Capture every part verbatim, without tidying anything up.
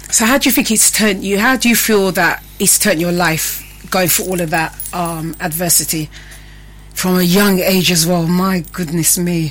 So how do you think it's turned you? How do you feel that it's turned your life, going through all of that um, adversity from a young age as well? My goodness me.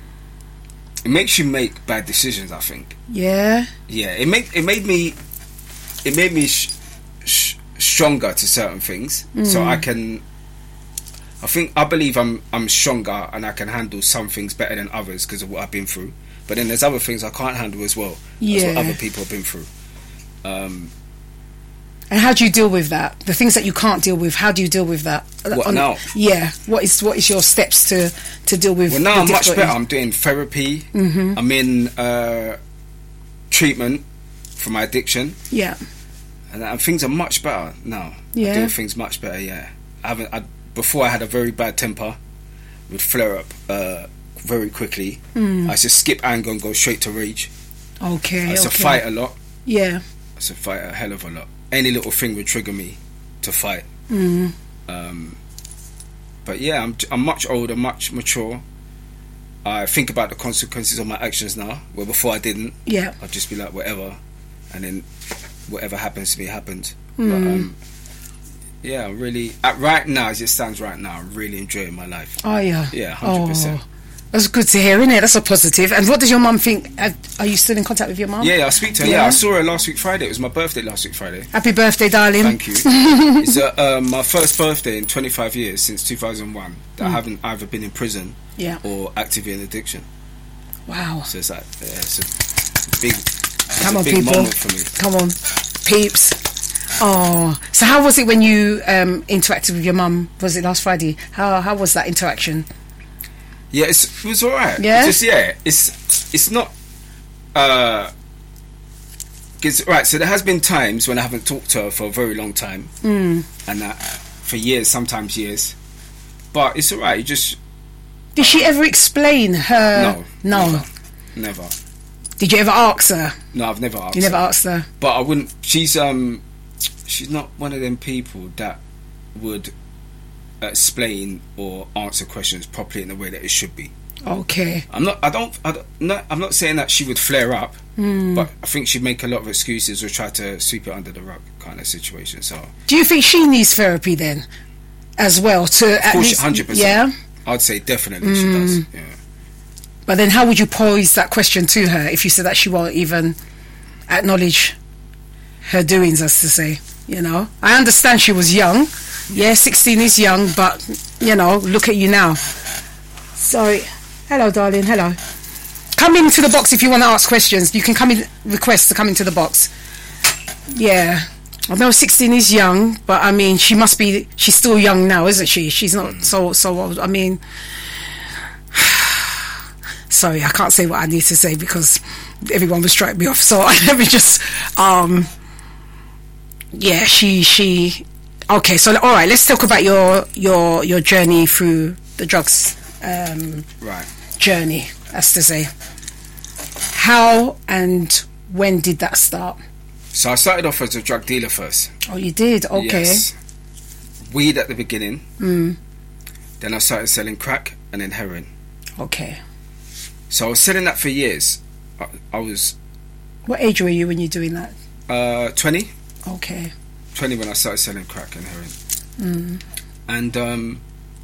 It makes you make bad decisions, I think. Yeah. Yeah. It made it made me it made me sh- sh- stronger to certain things, mm. so I can. I think I believe I'm I'm stronger and I can handle some things better than others because of what I've been through. But then there's other things I can't handle as well. Yeah. That's what other people have been through. Um, and how do you deal with that? The things that you can't deal with, how do you deal with that? What On, now? Yeah. What is what is your steps to, to deal with? Well, now I'm much better. I'm doing therapy. Mm-hmm. I'm in uh, treatment for my addiction. Yeah. And, and things are much better now. Yeah. I do things much better. Yeah. I haven't. I, before I had a very bad temper, would flare up uh, very quickly. Mm. I used to skip anger and go straight to rage. Okay. I used okay. to fight a lot. Yeah. I used to fight a hell of a lot. Any little thing would trigger me to fight. Mm. Um, but yeah, I'm I'm much older, much mature. I think about the consequences of my actions now, where before I didn't. Yeah. I'd just be like, whatever, and then whatever happens to me happens. Mm. But um, yeah, I'm really at right now, as it stands right now, I'm really enjoying my life. Oh yeah. Yeah, one hundred percent. Oh, that's good to hear, isn't it? That's a positive. And what does your mum think? Are you still in contact with your mum? Yeah, yeah, I speak to her. Yeah. yeah, I saw her last week Friday. It was my birthday last week Friday. Happy birthday, darling. Thank you. It's uh, um, my first birthday in twenty-five years since two thousand one that mm. I haven't either been in prison yeah. or actively in addiction. Wow. So it's like, yeah, it's a big, it's Come a on, big people. moment for me. Come on, peeps. Oh, so how was it when you um, interacted with your mum? Was it last Friday? How how was that interaction? Yeah, it's, it was alright. Yeah? Just, yeah, it's it's not. Uh, cause, right, so there has been times when I haven't talked to her for a very long time, mm. and that for years, sometimes years. But it's alright. You just. Did uh, she ever explain her? No, no, never, never. Did you ever ask her? No, I've never asked. You never her. asked her. But I wouldn't. She's um, she's not one of them people that would explain or answer questions properly in the way that it should be. Okay. I'm not. I don't. I don't not, I'm not saying that she would flare up, mm. but I think she'd make a lot of excuses or try to sweep it under the rug, kind of situation. So, do you think she needs therapy then, as well? To of at course, least, hundred percent. yeah. I'd say definitely mm. she does. Yeah. But then, how would you pose that question to her if you said that she won't even acknowledge her doings, as to say? You know, I understand she was young. Yeah, sixteen is young, but you know, look at you now. Sorry. Hello, darling. Hello. Come into the box if you want to ask questions. You can come in, request to come into the box. Yeah. I know sixteen is young, but I mean, she must be, she's still young now, isn't she? She's not so, so old. I mean, sorry, I can't say what I need to say because everyone will strike me off. So let me just, um, yeah, she, she, okay. So, all right, let's talk about your, your, your journey through the drugs, um, right. journey, as to say. How and when did that start? So I started off as a drug dealer first. Oh, you did? Okay. Yes. Weed at the beginning. Mm. Then I started selling crack and then heroin. Okay. So I was selling that for years. I, I was... What age were you when you were doing that? Uh, twenty. Okay. twenty when I started selling crack and heroin. Mm. And um,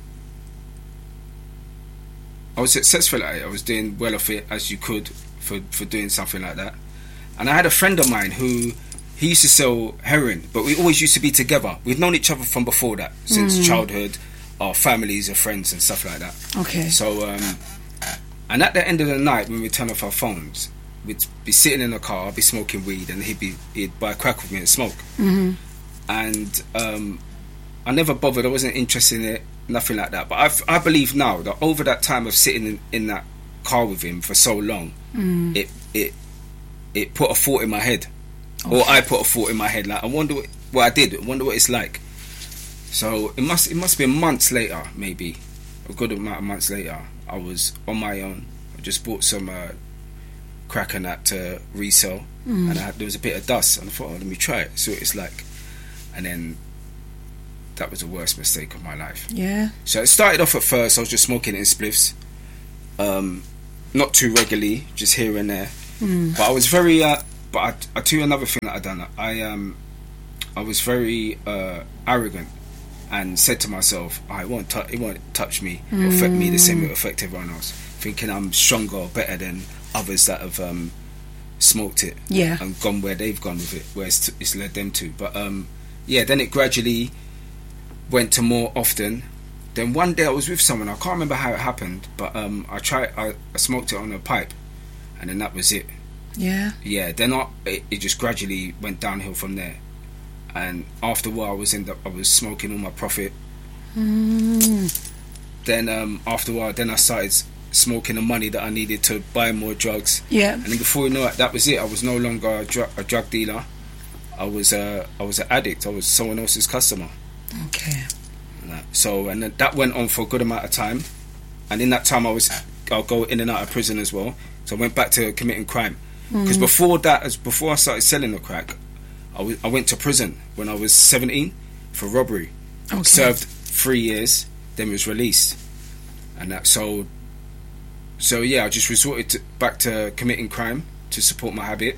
I was successful at it. I was doing well off it as you could for, for doing something like that. And I had a friend of mine who, he used to sell heroin, but we always used to be together. We'd known each other from before that, since mm. childhood, our families, our friends and stuff like that. Okay. So, um, and at the end of the night, when we turn off our phones, we'd be sitting in the car, I'd be smoking weed, and he'd be he'd buy crack with me and smoke. Mm-hmm. And um, I never bothered. I wasn't interested in it, nothing like that. But I've, I believe now that over that time of sitting in, in that car with him for so long, mm. it it it put a thought in my head, okay. or I put a thought in my head. Like I wonder what, what I did. I wonder what it's like. So it must it must be months later, maybe a good amount of months later. I was on my own. I just bought some uh, crack and that to resell, mm. and I had, there was a bit of dust, and I thought, oh, let me try it, see what it's like. And then that was the worst mistake of my life. Yeah. So it started off at first. I was just smoking it in spliffs, um, not too regularly, just here and there. Mm. But I was very, uh, but I, I tell you another thing that I done. I um, I was very uh, arrogant and said to myself, oh, "It won't, tu- it won't touch me. It'll affect me the same way it will affect everyone else." Thinking I'm stronger or better than others that have um, smoked it, yeah, and gone where they've gone with it, where it's, t- it's led them to. But um, yeah, then it gradually went to more often. Then one day I was with someone. I can't remember how it happened, but um, I tried. I, I smoked it on a pipe, and then that was it. Yeah. Yeah. Then I, it, it just gradually went downhill from there. And after a while, I was in the, I was smoking all my profit. Mm. Then um, after a while, then I started smoking the money that I needed to buy more drugs. Yeah. And then before you know it, that was it. I was no longer a, dr- a drug dealer. I was a I was an addict. I was someone else's customer. Okay. So and then that went on for a good amount of time, and in that time I was I'll go in and out of prison as well. So I went back to committing crime because mm. before that, as before I started selling the crack, I, w- I went to prison when I was seventeen for robbery. Okay. Served three years, then was released, and that so. So yeah, I just resorted to, back to committing crime to support my habit,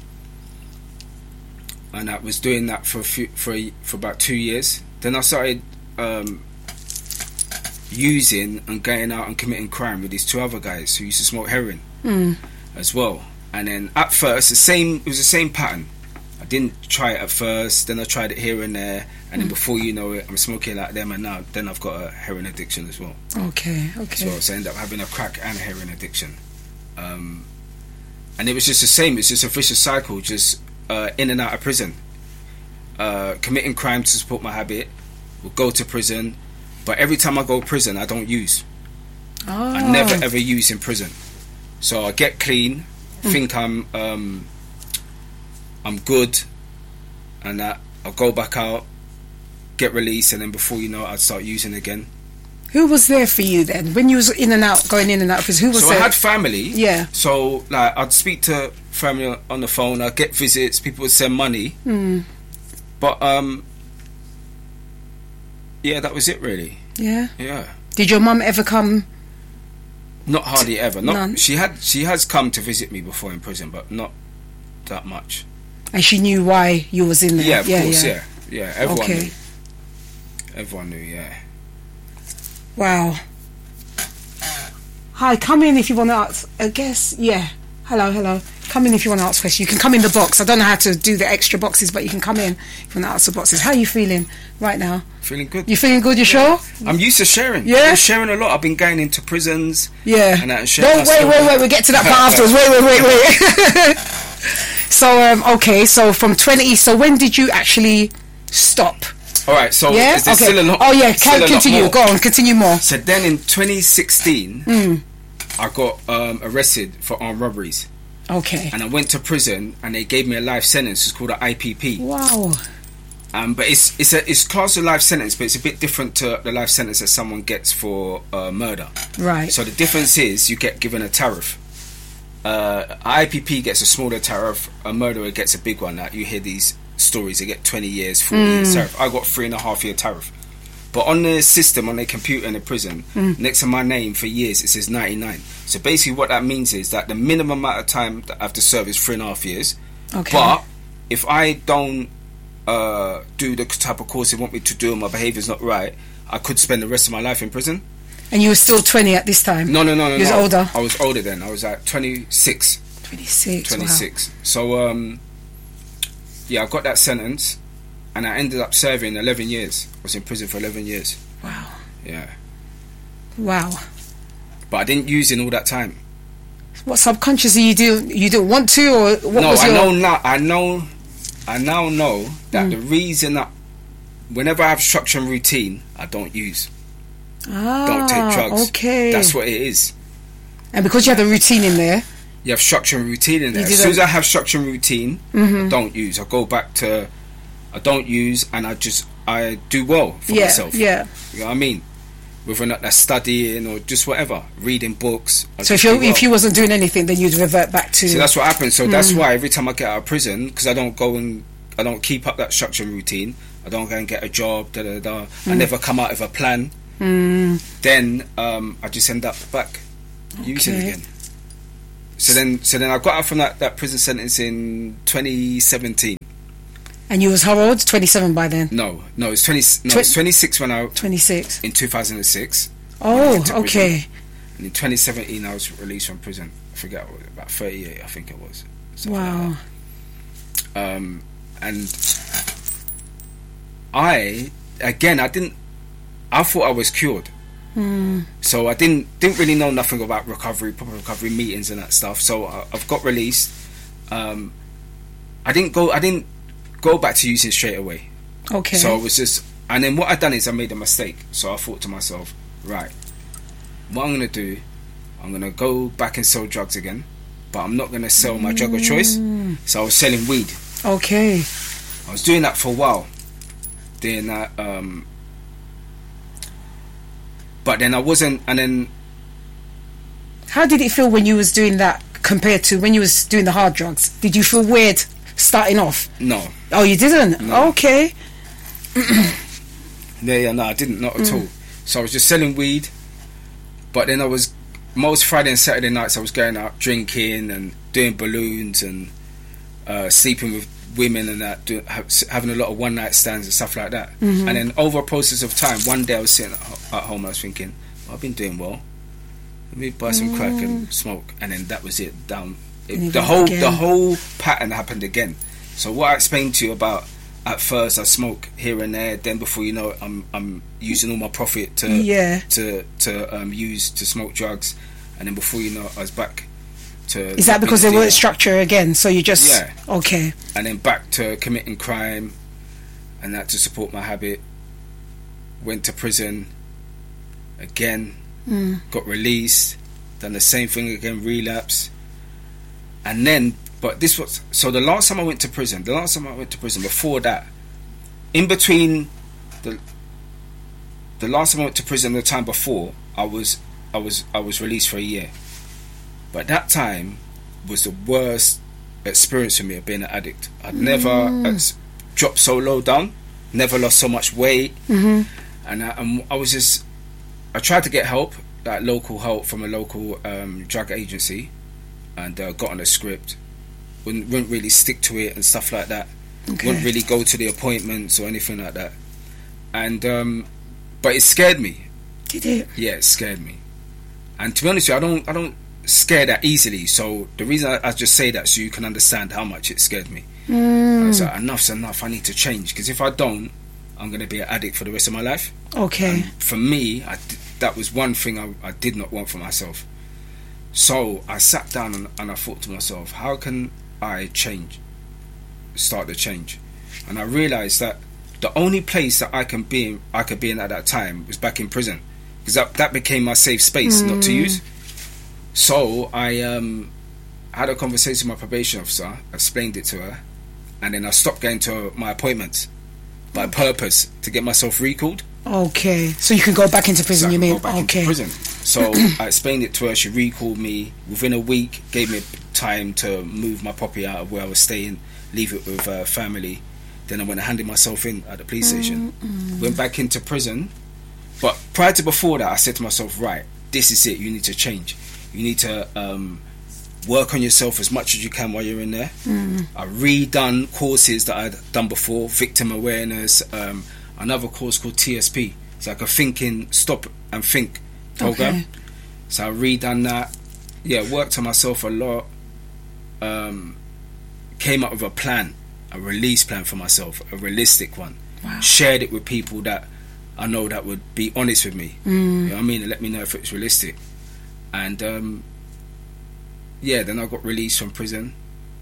and I was doing that for a few, for a, for about two years. Then I started. Um, using and going out and committing crime with these two other guys who used to smoke heroin mm. as well. And then at first, the same it was the same pattern. I didn't try it at first, then I tried it here and there, and mm. then before you know it, I'm smoking like them, and now then I've got a heroin addiction as well. Okay, okay. So, so I end up having a crack and a heroin addiction, um, and it was just the same. It's just a vicious cycle, just uh, in and out of prison, uh, committing crime to support my habit. Will go to prison, but every time I go to prison, I don't use. Oh. I never ever use in prison. So I get clean, mm. think I'm um, I'm good, and that I'll go back out, get released, and then before you know it, I'd start using again. Who was there for you then when you was in and out, going in and out of prison? Who was so there? I had family. Yeah. So like I'd speak to family on the phone. I'd get visits. People would send money. Mm. But um. Yeah, that was it really. Yeah. Yeah. Did your mum ever come? Not hardly ever. Not None. she had. She has come to visit me before in prison, but not that much. And she knew why you was in there. Yeah, of yeah, course. Yeah. Yeah, yeah. Everyone okay. knew. Everyone knew. Yeah. Wow. Hi, come in if you want to ask. I guess. Yeah. Hello, hello. Come in if you want to ask questions. You can come in the box. I don't know how to do the extra boxes, but you can come in if you want to ask the boxes. How are you feeling right now? Feeling good. You feeling good? You yeah. sure? I'm used to sharing. Yeah. I'm sharing a lot. I've been going into prisons. Yeah. And that and sharing. Don't wait, wait, wait. We'll get to that part afterwards. Wait, wait, wait, wait. So, um, okay. So from twenty. So when did you actually stop? All right. So yeah. is there okay. still a lot? Oh yeah. Can continue. Go on. Continue more. So then in twenty sixteen, mm. I got um, arrested for armed robberies. Okay. And I went to prison, and they gave me a life sentence. It's called an I P P. Wow. Um, but it's it's a it's classed a life sentence, but it's a bit different to the life sentence that someone gets for uh, murder. Right. So the difference is you get given a tariff. Uh, I P P gets a smaller tariff. A murderer gets a big one. Like you hear these stories, they get twenty years, forty mm. years tariff. I got three and a half year tariff. But on the system, on the computer in the prison, mm. next to my name for years, it says ninety-nine. So basically what that means is that the minimum amount of time that I have to serve is three and a half years. Okay. But if I don't uh, do the type of course they want me to do and my behaviour is not right, I could spend the rest of my life in prison. And you were still twenty at this time? No, no, no, no. You was no. older? I was older then. I was like twenty-six. twenty-six, twenty-six. Wow. So, um, yeah, I got that sentence. And I ended up serving eleven years. I was in prison for eleven years. Wow. Yeah. Wow. But I didn't use in all that time. What subconsciously you do? You didn't want to, or what no, was I your... know now. I know. I now know that mm. the reason that whenever I have structure and routine, I don't use. Ah, don't take drugs. Okay. That's what it is. And because you have the routine in there, you have structure and routine in there. As soon as I have structure and routine, mm-hmm. I don't use. I go back to. I don't use, and I just I do well for yeah, myself. Yeah. You know what I mean? Whether or not that's studying or just whatever, reading books. I so if you well. if you wasn't doing anything, then you'd revert back to. So that's what happens. So mm. that's why every time I get out of prison, because I don't go and I don't keep up that structure and routine. I don't go and get a job. Da da da. Mm. I never come out with a plan. Mm. Then um, I just end up back okay. using again. So then, so then I got out from that, that prison sentence in twenty seventeen. And you was how old? twenty-seven by then? No, no, it's twenty. No, Tw- it's twenty-six when I twenty-six in two thousand six. Oh, okay. And in twenty seventeen, I was released from prison. I forget what, about thirty-eight, I think it was. Wow. Like um, and I again, I didn't. I thought I was cured. Mm. So I didn't didn't really know nothing about recovery, proper recovery meetings and that stuff. So I, I've got released. Um, I didn't go. I didn't go back to using straight away. Okay. So I was just, and then what I done is I made a mistake. So I thought to myself, right, what I'm gonna do, I'm gonna go back and sell drugs again, but I'm not gonna sell my mm. drug of choice. So I was selling weed. Okay. I was doing that for a while, doing that. Um, But then I wasn't, and then... How did it feel when you was doing that compared to when you was doing the hard drugs? Did you feel weird starting off? No. Oh, you didn't? No. Okay. yeah, yeah, no, I didn't, not at mm. all. So I was just selling weed, but then I was, most Friday and Saturday nights I was going out drinking and doing balloons and uh, sleeping with women and that, do, have, having a lot of one night stands and stuff like that. Mm-hmm. And then over a process of time, one day I was sitting at, at home, I was thinking, well, I've been doing well, let me buy some mm. crack and smoke. And then that was it, down it, the whole again. the whole pattern happened again. So what I explained to you about, at first I smoke here and there, then before you know it, I'm I'm using all my profit to yeah. to to um, use to smoke drugs, and then before you know it, I was back to... Is that because there weren't structure again? So you just... Yeah. Okay. And then back to committing crime and that to support my habit. Went to prison again, mm. got released, done the same thing again, relapse. And then, but this was... So the last time I went to prison, the last time I went to prison, before that, in between the the last time I went to prison, the time before, I was I was I was released for a year. But that time was the worst experience for me of being an addict. I'd mm. never uh, dropped so low down, never lost so much weight, mm-hmm. and, I, and I was just. I tried to get help, like local help from a local um, drug agency, and uh, got on a script. Wouldn't, wouldn't really stick to it and stuff like that. Okay. Wouldn't really go to the appointments or anything like that. And um, but it scared me. Did it? Yeah, it scared me. And to be honest with you, I don't. I don't. scared that easily, so the reason I, I just say that so you can understand how much it scared me. mm. I was like, enough's enough, I need to change, because if I don't, I'm going to be an addict for the rest of my life. Okay. And for me, I d- that was one thing I, I did not want for myself. So I sat down and, and I thought to myself, how can I change, start the change? And I realised that the only place that I can be in, I could be in at that time was back in prison, because that, that became my safe space mm. not to use. So I um, had a conversation with my probation officer, explained it to her, and then I stopped going to my appointments by purpose to get myself recalled. Okay, so you can go back into prison, so you mean? Go back okay. into prison. So I explained it to her, she recalled me within a week, gave me time to move my property out of where I was staying, leave it with uh, family. Then I went and handed myself in at the police station. Mm-mm. Went back into prison. But prior to before that, I said to myself, right, this is it, you need to change. You need to um, work on yourself as much as you can while you're in there. Mm. I redone courses that I'd done before, victim awareness, um, another course called T S P. It's like a thinking, stop and think program. Okay. So I redone that. Yeah, worked on myself a lot. Um, came up with a plan, a release plan for myself, a realistic one. Wow. Shared Shared it with people that I know that would be honest with me. Mm. You know what I mean? And let me know if it's realistic. And um, yeah, then I got released from prison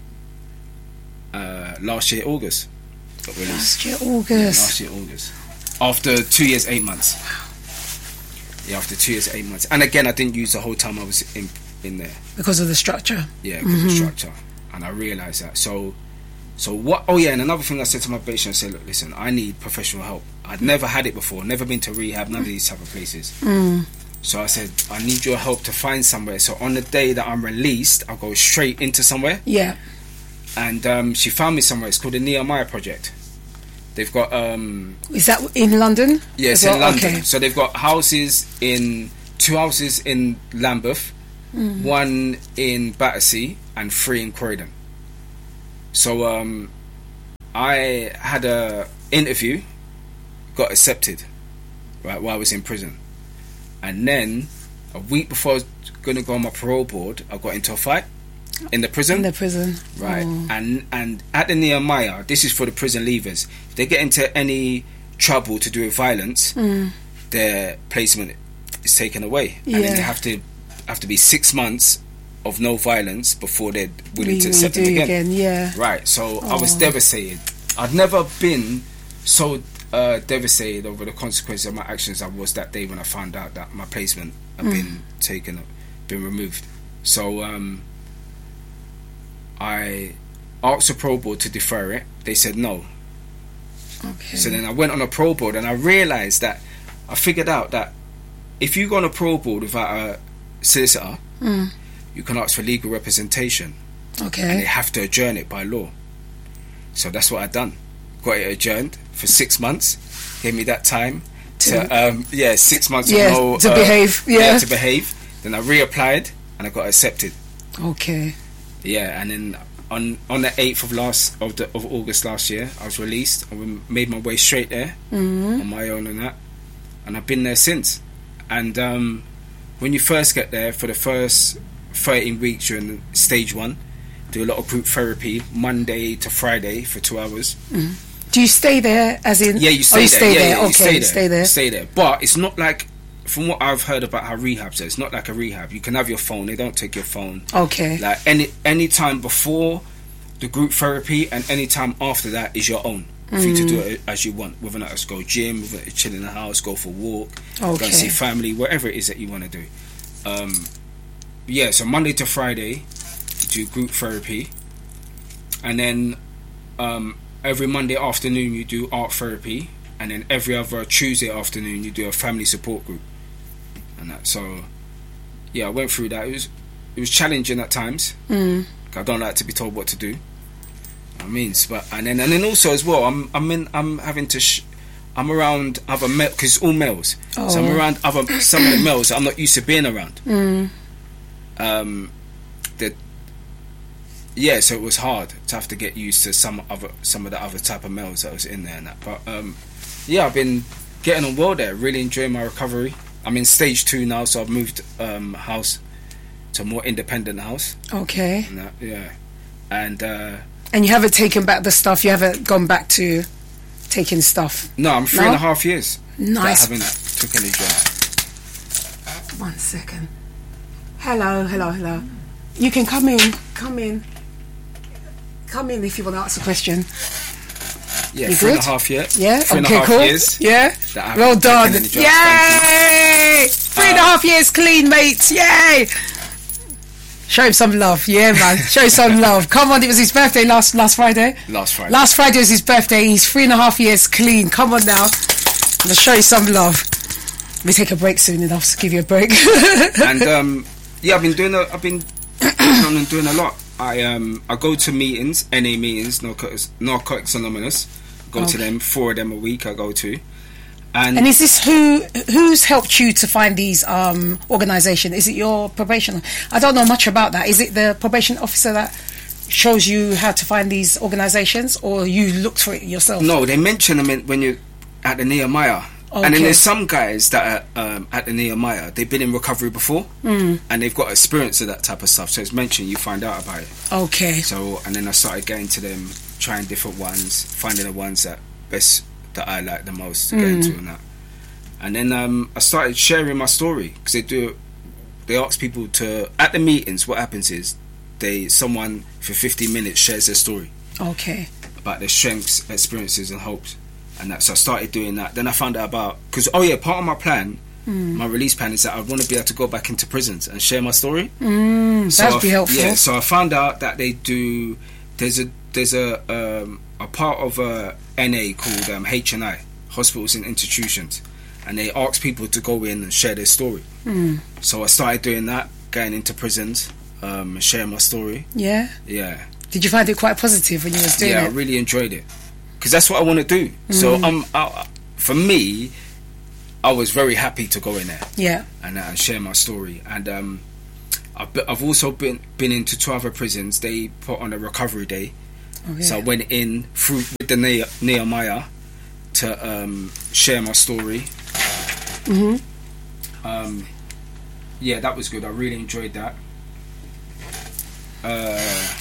uh, last year August. Got released. Last year August. Yeah, last year August. After two years, eight months. Wow. Yeah, after two years, eight months. And again, I didn't use the whole time I was in in there because of the structure. Yeah, because mm-hmm. of the structure, and I realised that. So, so what? Oh yeah, and another thing I said to my patient, I said, look, listen, I need professional help. I'd never had it before, never been to rehab, none of these type of places. Mm. So I said, I need your help to find somewhere. So on the day that I'm released, I'll go straight into somewhere. Yeah. And um, she found me somewhere. It's called the Nehemiah Project. They've got... Um, Is that in London? Yes, well? in London. Okay. So they've got houses in... Two houses in Lambeth Mm. one in Battersea, and three in Croydon. So um, I had a interview, got accepted, right, while I was in prison. And then a week before I was going to go on my parole board, I got into a fight in the prison. In the prison. Right. Oh. And and at the Nehemiah, this is for the prison leavers. If they get into any trouble to do with violence, Mm. their placement is taken away. Yeah. And then they have to have to be six months of no violence before they're willing to Legally accept do them again. again, yeah. Right. So I was Oh. devastated. I'd never been so uh, devastated over the consequences of my actions I was that day when I found out that my placement had Mm. been taken, been removed. So um, I asked the parole board to defer it. They said no. Okay. So then I went on a parole board, and I realised that I figured out that if you go on a parole board without a solicitor, Mm. you can ask for legal representation, and they Okay. have to adjourn it by law. So that's what I done. Got it adjourned for six months. Gave me that time to, To- um, yeah, six months Yeah, of no, to uh, behave, yeah. to behave. Then I reapplied, and I got accepted. Okay. Yeah, and then on on the eighth of last of the of August last year, I was released. I made my way straight there Mm. on my own and that, and I've been there since. And um, when you first get there, for the first thirteen weeks, you're in stage one. Do a lot of group therapy Monday to Friday for two hours. Mm. Do you stay there as in? Yeah, you stay oh, you there. Stay yeah, there. yeah, Okay, you stay there. stay there. Stay there. But it's not like, from what I've heard about how rehabs are, it's not like a rehab. You can have your phone. They don't take your phone. Okay. Like any any time before the group therapy and any time after that is your own. For you to do it as you want, whether or not it's go gym, whether it's chill in the house, go for a walk, go Okay. and see family, whatever it is that you want to do. Um, yeah, so Monday to Friday, you do group therapy, and then um, every Monday afternoon you do art therapy, and then every other Tuesday afternoon you do a family support group, and that. So yeah, I went through that. It was it was challenging at times. Mm. I don't like to be told what to do. I mean, but and then and then also as well, I'm I'm in I'm having to. Sh- I'm around other males because it's all males. Oh. So I'm around other some of the males that I'm not used to being around. Mm. Um, that yeah, so it was hard to have to get used to some other some of the other type of males that was in there and that. But um, yeah, I've been getting on well there. Really enjoying my recovery. I'm in stage two now, so I've moved um house to a more independent house. Okay. And that, yeah, and. uh And you haven't taken back the stuff. You haven't gone back to taking stuff. No, I'm three No? and a half years. Nice. That I haven't took any drugs. One second. Hello, hello, hello. You can come in. Come in. Come in if you want to ask a question. Yeah, You three and a good? half years. Yeah. Three and a okay. half Cool. years. Yeah. that I haven't Well taken done. any drugs. Thank Yay! Three and a half years clean, mates. Yay! Show him some love, yeah, man. Show some love. Come on, it was his birthday last last Friday. you. Last Friday. Last Friday was his birthday. He's three and a half years clean. Come on now. I'm gonna show you some love. We take a break soon enough to give you a break. and um, yeah, I've been doing. A, I've been on and doing a lot. I um, I go to meetings, N A meetings, Narcotics, Narcotics Anonymous. Go Okay. to them, four of them a week. I go to, and, And is this who who's helped you to find these um, organisation? Is it your probation? I don't know much about that. Is it the probation officer that shows you how to find these organisations, or you looked for it yourself? no, they mention them in, when you're at the Nehemiah. And then Okay. there's some guys that are um, at the Nehemiah. They've been in recovery before, Mm. and they've got experience of that type of stuff. So it's mentioned. You find out about it. Okay. So and then I started getting to them, trying different ones, finding the ones that best that I like the most to get Mm. into and that. And then um, I started sharing my story because they do. They ask people to at the meetings. What happens is they someone for fifteen minutes shares their story Okay. about their strengths, experiences, and hopes, and that. So I started doing that. Then I found out about because oh yeah, part of my plan, Mm. my release plan is that I want to be able to go back into prisons and share my story. Mm, So that'd I be f- helpful. Yeah, so I found out that they do. There's a there's a um, a part of a N A called um, H and I, Hospitals and Institutions, and they ask people to go in and share their story. Mm. So I started doing that, going into prisons, um, and sharing my story. Yeah. Yeah, Did you find it quite positive when you was doing yeah, I it? really enjoyed it because that's what I want to do. So Mm. um, I, for me, I was very happy to go in there Yeah. and uh, share my story. And um, I've, be, I've also been been into two other prisons. They put on a recovery day. Oh, yeah. So I went in through with the Ne- Nehemiah to um, share my story. Mm-hmm. Um, yeah, that was good. I really enjoyed that. Uh,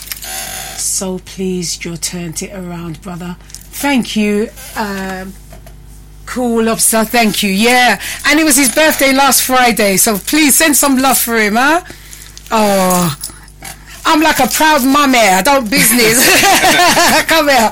so pleased you turned it around, brother. Thank you. Um, cool lobster, thank you. Yeah, and it was his birthday last Friday, so please send some love for him, huh? Oh, I'm like a proud mum here. I don't business. Come here.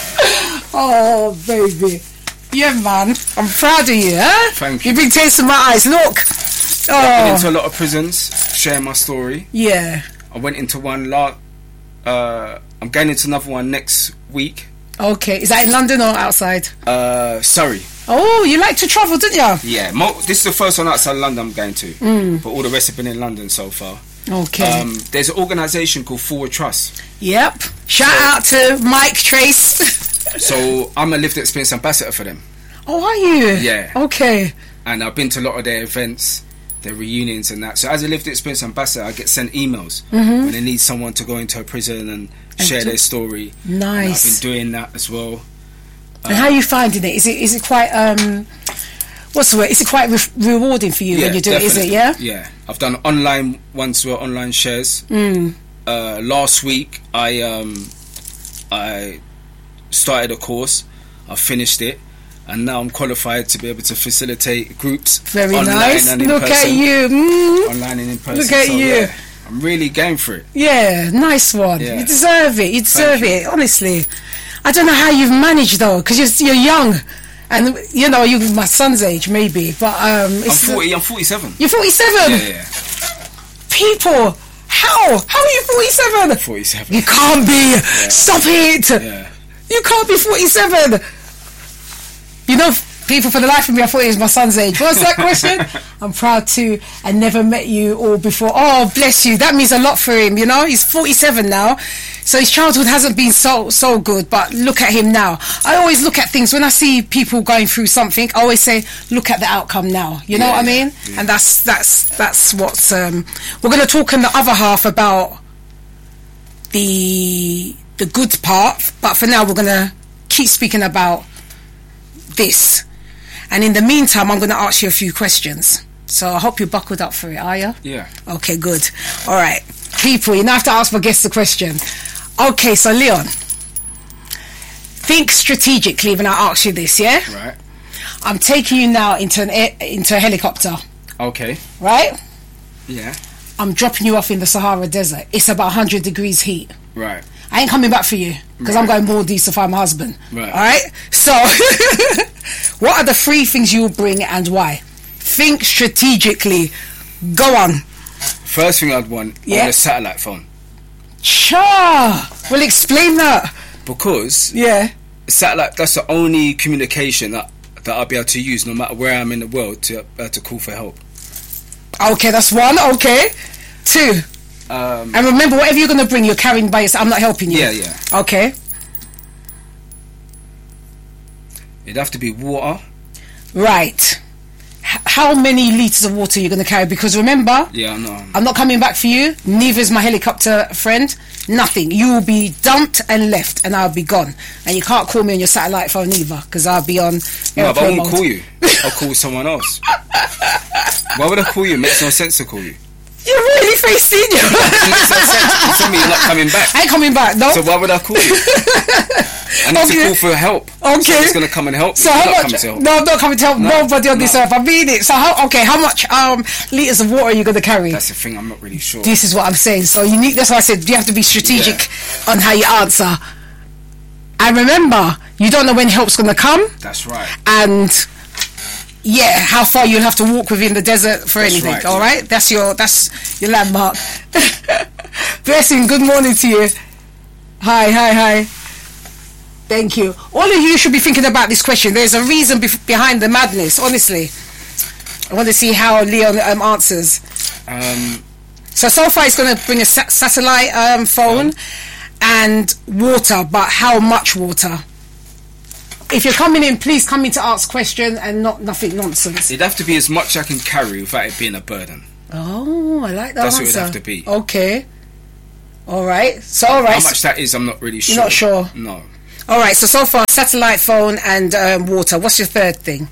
Oh, baby. Yeah, man. I'm proud of you, huh? Thank you. You've been tasting my eyes. Look. Oh. I've been into a lot of prisons, sharing my story. Yeah. I went into one last. Uh, I'm going into another one next week. Okay. Is that in London or outside? Uh, Surrey. Oh, you like to travel, didn't you? Yeah. Mo- this is the first one outside London I'm going to. Mm. But all the rest have been in London so far. Okay. Um, there's an organisation called Forward Trust. Yep. Shout so, out to Mike Trace. So I'm a lived experience ambassador for them. Oh, are you? Yeah. Okay. And I've been to a lot of their events, their reunions and that. So as a lived experience ambassador, I get sent emails mm-hmm. when they need someone to go into a prison and, and share their story. Nice. And I've been doing that as well. And um, how are you finding it? Is it is it quite um, what's the word? Is it quite re- rewarding for you yeah, when you do it? Is it? Yeah. Yeah. I've done online ones were online shares. Mm. Uh, last week I um, I started a course. I finished it. And now I'm qualified to be able to facilitate groups. Very online nice. And in Look person, at you. Mm. Online and in person. Look at so, you. Yeah, I'm really going for it. Yeah, nice one. Yeah. You deserve it. You deserve Thank it, you. honestly. I don't know how you've managed, though, because you're, you're young. And, you know, you're my son's age, maybe. But um, it's I'm forty. I'm forty-seven. You're forty-seven? Yeah, yeah. People, how? How are you forty-seven? forty-seven. You can't be. Yeah. Stop it. Yeah. You can't be forty-seven. You know, people, for the life of me, I thought it was my son's age. What's that question? I'm proud to. I never met you all before. Oh, bless you. That means a lot for him, you know. He's forty-seven now. So his childhood hasn't been so so good, but look at him now. I always look at things when I see people going through something. I always say, look at the outcome now. You know yeah, what I mean? Yeah. And that's that's that's what's. Um, we're going to talk in the other half about the the good part, but for now we're going to keep speaking about this. And in the meantime, I'm going to ask you a few questions. So I hope you're buckled up for it, are you? Yeah. Okay, good. All right. People, you now have to ask my guests the question. Okay, so Leon, think strategically when I ask you this, yeah? Right. I'm taking you now into an air, into a helicopter. Okay. Right? Yeah. I'm dropping you off in the Sahara Desert. It's about one hundred degrees heat. Right. I ain't coming back for you because right. I'm going Maldives to find my husband. Right. All right? So, what are the three things you'll bring and why? Think strategically. Go on. First thing I'd want yeah. on a satellite phone. Cha! Well, explain that. Because yeah, satellite, that's the only communication that, that I'll be able to use no matter where I'm in the world to be able to call for help. Okay, that's one. Okay. Two. Um, and remember, whatever you're going to bring, you're carrying by yourself. I'm not helping you. Yeah, yeah. Okay. It'd have to be water. Right. H- how many litres of water are you going to carry? Because remember, yeah, I know. I'm not coming back for you. Neither is my helicopter friend. Nothing. You will be dumped and left, and I'll be gone. And you can't call me on your satellite phone either, because I'll be on. No, but I won't mode. call you. I'll call someone else. Why would I call you? It makes no sense to call you. You're really facing you. It makes no sense. You tell me you're not coming back. I ain't coming back, no. So why would I call you? I need okay. to call for help. Okay. Someone's going to come and help so me. How not much? To help. No, I'm not coming to help no, nobody on no. this earth. I mean it. So how? Okay, how much um litres of water are you going to carry? That's the thing. I'm not really sure. This is what I'm saying. So you need. That's why I said you have to be strategic yeah. on how you answer. And remember, you don't know when help's going to come. That's right. And yeah, how far you'll have to walk within the desert for that's anything. Right, all yeah. right, that's your that's your landmark. Blessing. Good morning to you. Hi, hi, hi. Thank you. All of you should be thinking about this question. There's a reason bef- behind the madness. Honestly, I want to see how Leon um, answers. Um, so so far, he's going to bring a sa- satellite um, phone um, and water. But how much water? If you're coming in, please come in to ask questions and not nothing nonsense. It'd have to be as much I can carry without it being a burden. Oh, I like that That's answer. what it would have to be. Okay. All right. So, all right. How much that is, I'm not really sure. You're not sure? No. All right. So, so far, satellite phone and um, water. What's your third thing?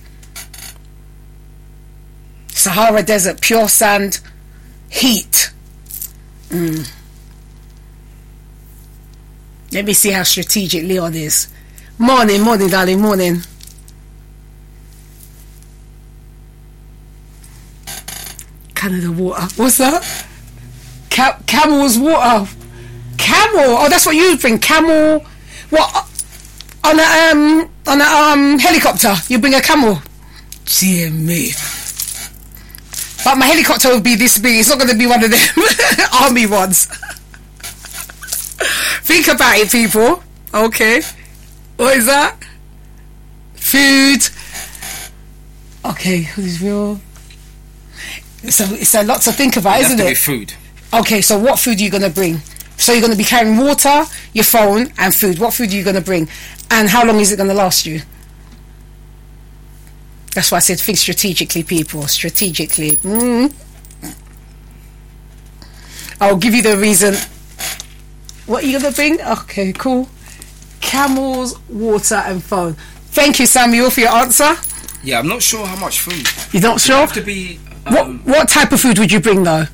Sahara Desert, pure sand, heat. Mm. Let me see how strategic Leon is. Morning, morning, darling, morning. Canada water. What's that? Ca- camel's water. Camel. Oh, that's what you bring. Camel. What? On a um on a um helicopter, you bring a camel. Dear me. But my helicopter will be this big. It's not going to be one of them army ones. Think about it, people. Okay. What is that? Food. Okay, who's real? So it's a lot to think about, It'd isn't have to it? be food. Okay, so what food are you going to bring? So you're going to be carrying water, your phone, and food. What food are you going to bring? And how long is it going to last you? That's why I said think strategically, people. Strategically. Mm. I'll give you the reason. What are you going to bring? Okay, cool. Camels, water, and phone. Thank you, Samuel, for your answer. Yeah, I'm not sure how much food. You're not sure? It'd have to be... Um, what, what type of food would you bring, though?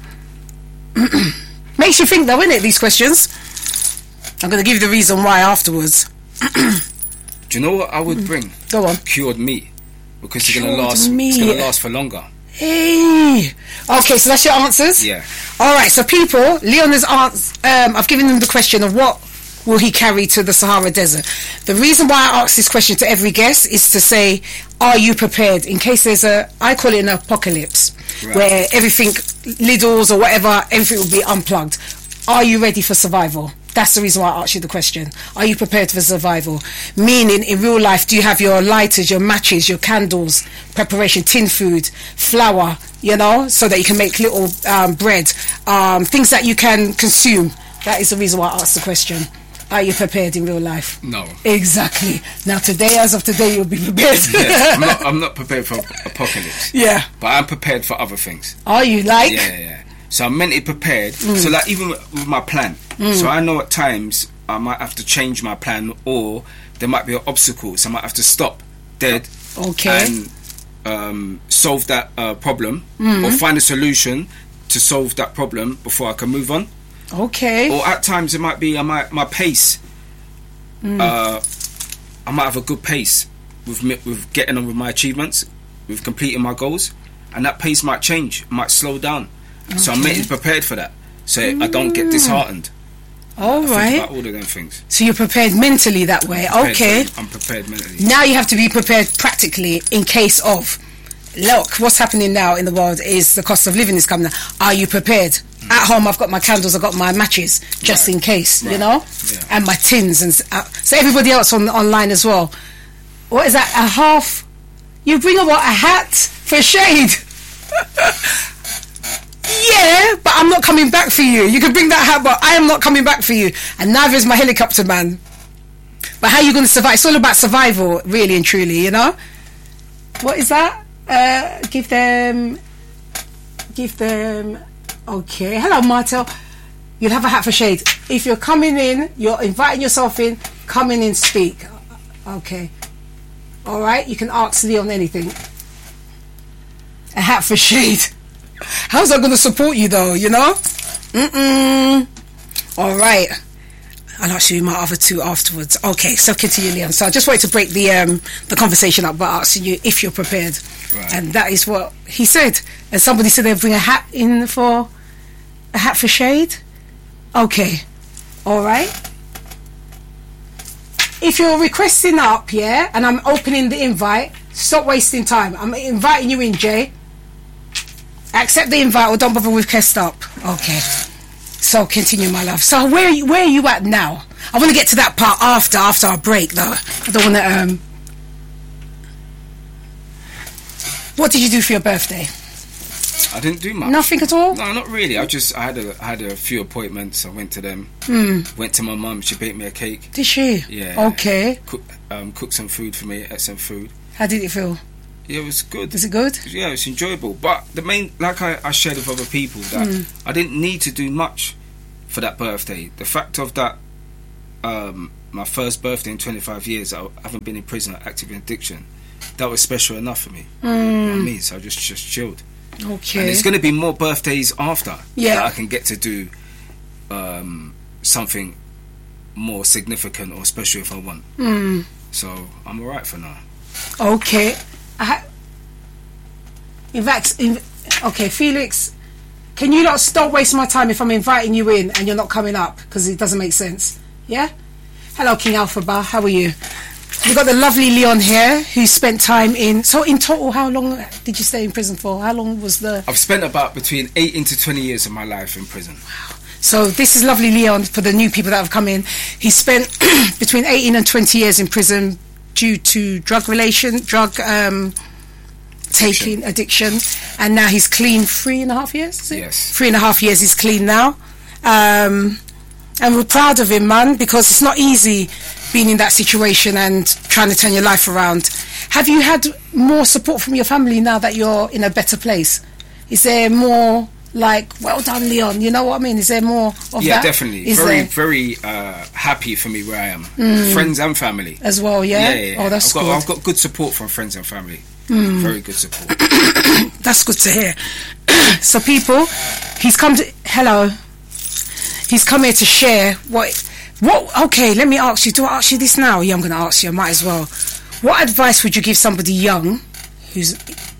Makes you think, though, innit, these questions? I'm going to give you the reason why afterwards. Do you know what I would bring? Go on. Cured meat. Because it's going to Cured last. meat. It's going to last for longer. Hey. Okay, so that's your answers? Yeah. All right, so people, Leon has answered, um, I've given him the question of what will he carry to the Sahara Desert. The reason why I ask this question to every guest is to say, are you prepared in case there's a, I call it an apocalypse, right, where everything, Lidl's or whatever, everything will be unplugged. Are you ready for survival? That's the reason why I asked you the question. Are you prepared for survival? Meaning, in real life, do you have your lighters, your matches, your candles, preparation, tin food, flour, you know, so that you can make little um, bread, um, things that you can consume? That is the reason why I asked the question. Are you prepared in real life? No. Exactly. Now, today, as of today, you'll be prepared. Yeah, I'm not, I'm not prepared for apocalypse. Yeah. But I'm prepared for other things. Are you, like? Yeah, yeah, yeah. So I'm mentally prepared. Mm. So like even with my plan. Mm. So I know at times I might have to change my plan, or there might be an obstacle. So I might have to stop dead. Okay. And um, solve that uh, problem, mm. or find a solution to solve that problem before I can move on. Okay. Or at times it might be I might my pace. Mm. Uh, I might have a good pace with me, with getting on with my achievements, with completing my goals, and that pace might change, might slow down. Okay. So I'm mentally prepared for that, so mm. I don't get disheartened. All I right. Think about all of them things. So you're prepared mentally that way. I'm okay. For, I'm prepared mentally. Now you have to be prepared practically in case of. Look, what's happening now in the world is the cost of living is coming down. Are you prepared? Mm. At home, I've got my candles, I've got my matches, just right. in case, right. you know, yeah. and my tins, and uh, so everybody else on online as well. What is that? A half? You bring a what? A hat for shade? Yeah, but I'm not coming back for you. You can bring that hat, but I am not coming back for you, and neither is my helicopter man. But how are you going to survive? It's all about survival, really and truly, you know. What is that? Uh, give them, give them. Okay, hello, Martel. You'll have a hat for shade. If you're coming in, you're inviting yourself in. Come in and speak. Okay. All right. You can ask Leon anything. A hat for shade. How's that going to support you, though? You know. Mm-mm. All right. I'll ask you my other two afterwards. Okay, so continue, Leon. So I just wanted to break the um, the conversation up by asking you if you're prepared. Right. And that is what he said. And somebody said they'll bring a hat in for... A hat for shade? Okay. All right. If you're requesting up, yeah, and I'm opening the invite, stop wasting time. I'm inviting you in, Jay. Accept the invite or don't bother with request up. Okay. So continue, my love. So where are you, where are you at now? I want to get to that part after after our break, though. I don't want to. Um. What did you do for your birthday? I didn't do much. Nothing at all? No, not really. I just I had a I had a few appointments. I went to them. Mm. Went to my mum. She baked me a cake. Did she? Yeah. Okay. Cook, um, cooked some food for me. Ate some food. How did it feel? Yeah, it was good. Was it good? Yeah, it was enjoyable. But the main, like I, I shared with other people, that Mm. I didn't need to do much for that birthday. The fact of that, um, my first birthday in twenty-five years, I haven't been in prison or active in addiction. That was special enough for me. Mm. You know what I mean? So I just just chilled. Okay. And there's going to be more birthdays after Yeah. that I can get to do um, something more significant or special if I want. Mm. So I'm alright for now. Okay. I ha- in fact, in, okay, Felix, can you not stop wasting my time if I'm inviting you in and you're not coming up? Because it doesn't make sense. Yeah? Hello, King Alphaba. How are you? We've got the lovely Leon here who spent time in... So in total, how long did you stay in prison for? How long was the... I've spent about between eighteen to twenty years of my life in prison. So this is lovely Leon for the new people that have come in. He spent between eighteen and twenty years in prison due to drug relation, drug um, taking, addiction, and now he's clean three and a half years. Is it? Yes. Three and a half years he's clean now, um, and we're proud of him, man, because it's not easy being in that situation and trying to turn your life around. Have you had more support from your family now that you're in a better place? Is there more? Like, well done, Leon. You know what I mean? Is there more of Yeah, that? definitely. Is very, there? very uh, happy for me where I am. Mm. Friends and family. As well, yeah? Yeah, yeah, yeah. Oh, that's I've got, good. I've got good support from friends and family. Mm. Very good support. That's good to hear. So, people, he's come to... Hello. He's come here to share what... What? Okay, let me ask you. Do I ask you this now? Yeah, I'm going to ask you. I might as well. What advice would you give somebody young who's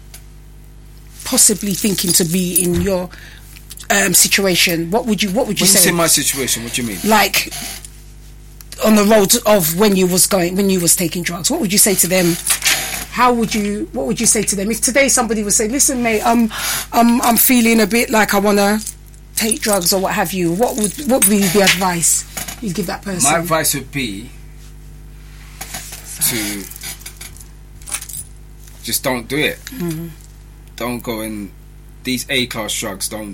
possibly thinking to be in your um, situation? What would you What would you When you say? say my situation, what do you mean? Like on the road of when you was going when you was taking drugs, what would you say to them? How would you what would you say to them if today somebody would say, listen mate, um, um I'm feeling a bit like I want to take drugs or what have you? What would what would be the advice you'd give that person? My advice would be to just don't do it. Mm-hmm. Don't go in these A class drugs. Don't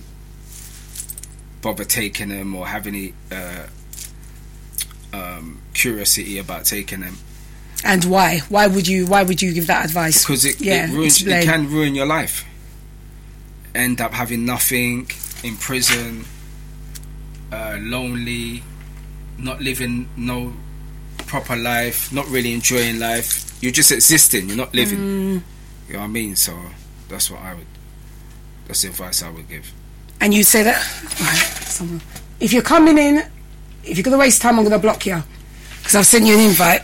bother taking them or have any uh, um, curiosity about taking them. And why? Why would you? Why would you give that advice? Because it, yeah, it ruins. explain. It can ruin your life. End up having nothing in prison, uh, lonely, not living no proper life, not really enjoying life. You're just existing. You're not living. Mm. You know what I mean? So that's what I would. That's the advice I would give. And you say that right, someone, if you're coming in, if you're going to waste time, I'm going to block you because I've sent you an invite.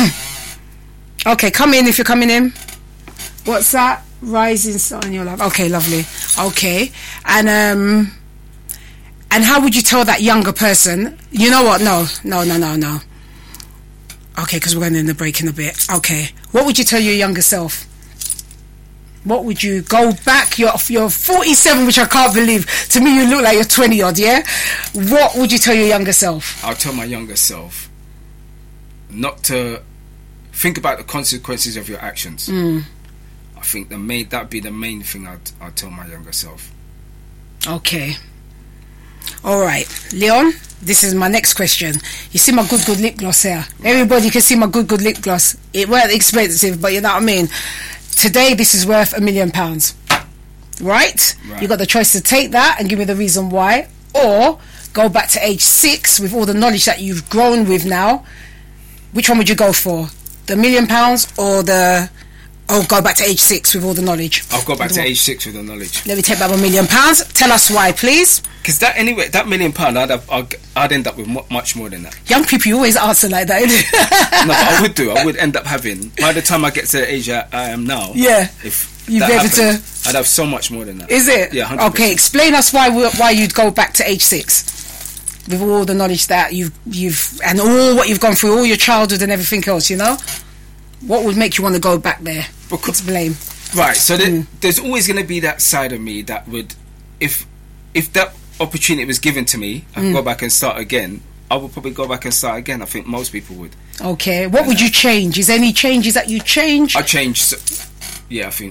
Okay, come in if you're coming in. What's that? Rising star in your life. Okay, lovely. Okay, and um, and how would you tell that younger person? You know what? No, no, no, no, no. Okay, because we're going in the break in a bit. Okay, what would you tell your younger self? What would you go back? You're you're forty-seven, which I can't believe. To me, you look like you're twenty odd. Yeah. What would you tell your younger self? I'll tell my younger self not to think about the consequences of your actions. Mm. I think the main that'd be the main thing I'd I'd tell my younger self. Okay. All right, Leon. This is my next question. You see my good good lip gloss here. Everybody can see my good good lip gloss. It weren't expensive, but you know what I mean. Today, this is worth a million pounds. Right? Right. You got the choice to take that and give me the reason why, or go back to age six with all the knowledge that you've grown with now. Which one would you go for? The million pounds or the... Or go back to age six with all the knowledge? I'll go back to age six with the knowledge. Let me take back my million pounds. Tell us why, please. Because that anyway, that million pound, I'd have, I'd, I'd end up with mu- much more than that. Young people, you always answer like that, innit? No, but I would do. I would end up having, by the time I get to the age I, I am now. Yeah. If You'd that be able happened, to- I'd have so much more than that. Is it? Yeah, one hundred percent. Okay, explain us why why you'd go back to age six with all the knowledge that you've you've and all what you've gone through, all your childhood and everything else. You know, what would make you want to go back there? Because, Explain. right. So there, Mm. there's always going to be that side of me that would, if if that opportunity was given to me, I could Mm. go back and start again. I would probably go back and start again. I think most people would. Okay, what would you change? Is there any changes that you change? I changed. Yeah, I think.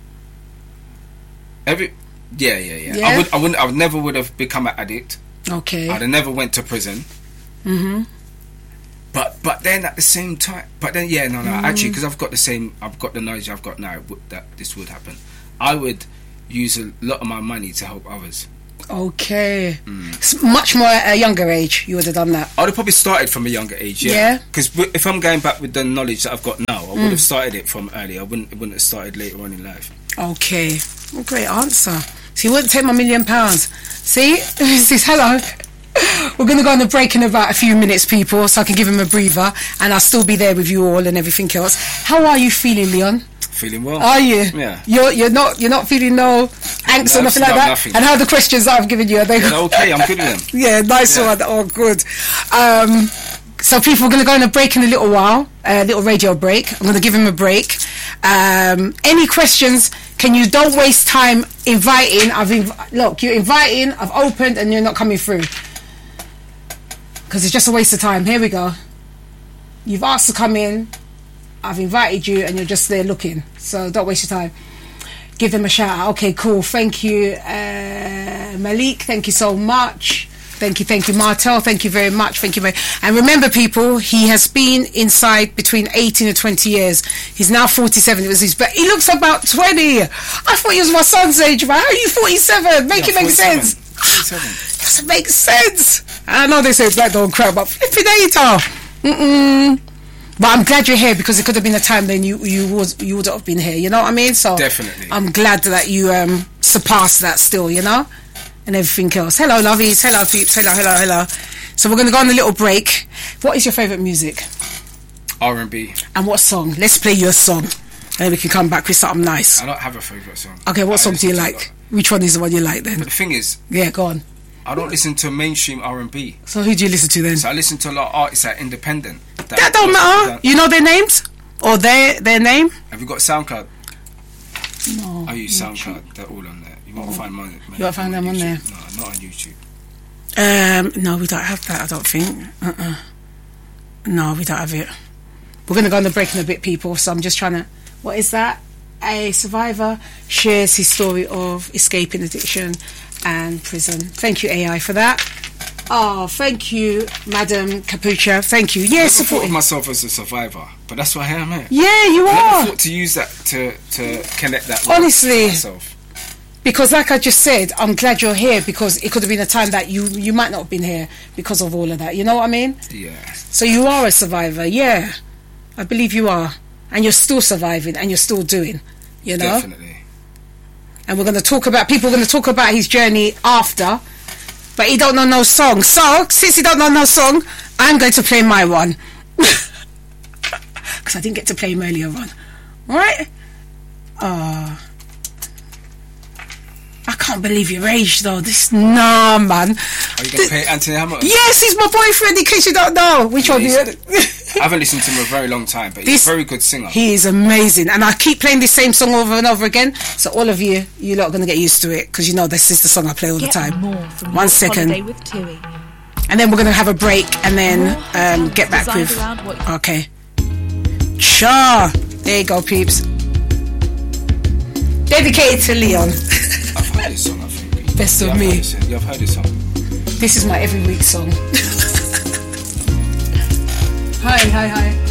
Every. Yeah, yeah, yeah. Yeah? I would. I wouldn't. I would never would have become an addict. Okay. I'd have never went to prison. Mm-hmm. But but then at the same time, but then yeah, no, no. Mm. Actually, because I've got the same, I've got the knowledge I've got now w- that this would happen. I would use a lot of my money to help others. Okay. Mm. It's much more at a younger age, you would have done that. I would have probably started from a younger age, yeah. Yeah. Because w- if I'm going back with the knowledge that I've got now, I would Mm. have started it from early. I wouldn't, wouldn't have started later on in life. Okay. Well, great answer. So you wouldn't take my million pounds. See? This is hello. We're going to go on a break in about a few minutes, people, so I can give him a breather, and I'll still be there with you all and everything else. How are you feeling, Leon? Feeling well. Are you? Yeah. You're you're not you're not feeling no angst No, or nothing like no, that. nothing. And how are the questions that I've given you? Are they Yeah, okay, I'm good with them. Yeah, nice Yeah. one. Oh, good. Um, so people are going to go on a break in a little while, a little radio break. I'm going to give him a break. Um, any questions? Can you don't waste time inviting? I've inv- look, you're inviting. I've opened, and you're not coming through because it's just a waste of time. Here we go. You've asked to come in. I've invited you, and you're just there looking. So don't waste your time. Give them a shout out. Okay, cool. Thank you, uh, Malik. Thank you so much. Thank you, thank you, Martel. Thank you very much. Thank you very. And remember, people, he has been inside between eighteen and twenty years. He's now forty-seven. It was his, but he looks about twenty. I thought he was my son's age, man. How are you forty-seven? Make Yeah, it make forty-seven. sense. forty-seven. Doesn't make sense. I know they say black don't cry, but flipping hater. Mm-mm. But I'm glad you're here because it could have been a time then you you was you would have been here. You know what I mean? So Definitely. I'm glad that you um surpassed that still. You know, and everything else. Hello, lovies. Hello, peeps. Hello, hello, hello. So we're gonna go on a little break. What is your favourite music? R and B. And what song? Let's play your song, and then we can come back with something nice. I don't have a favourite song. Okay, what I song do you listen to a like? lot. Which one is the one you like then? But the thing is, Yeah, go on. I don't listen to mainstream R and B. So who do you listen to then? So I listen to a lot of artists that are independent. That don't matter. You know their names or their their name? Have you got SoundCloud? No. I use SoundCloud. They're all on there. You won't find mine. You won't find them on there? No, not on YouTube. Um, no, we don't have that. I don't think. Uh-uh. No, we don't have it. We're going to go on the break in a bit, people. So I'm just trying to. What is that? A survivor shares his story of escaping addiction and prison. Thank you, A I, for that. Oh, thank you, Madam Capucha. Thank you. I Yes, never thought supporting. of myself as a survivor, but that's why I am here. Yeah, you I are. never thought to use that to to connect that. Honestly. with myself. Because like I just said, I'm glad you're here because it could have been a time that you, you might not have been here because of all of that. You know what I mean? Yeah. So you are a survivor, yeah. I believe you are. And you're still surviving and you're still doing, you know? Definitely. And we're going to talk about, people are going to talk about his journey after, but he don't know no song. So, since he don't know no song, I'm going to play my one. Because I didn't get to play him earlier on. Right? Uh, I can't believe your age though. This, nah, man. Are you going to Th- play Anthony Hamilton? Yes, he's my boyfriend in case you don't know. Which one do you... I haven't listened to him a very long time, but he's This- a very good singer. He is amazing, and I keep playing the same song over and over again. So all of you, you lot are gonna get used to it because you know this is the song I play all the Get time. more from One Your second. Holiday with Tui. And then we're gonna have a break, and then um, get back Designed with. around what- Okay. Sure. There you go, peeps. Dedicated to Leon. I've heard this song, I think. Best yeah, of I've me. Heard this, yeah, I've heard this song. This is my every week song. Hi, hi, hi.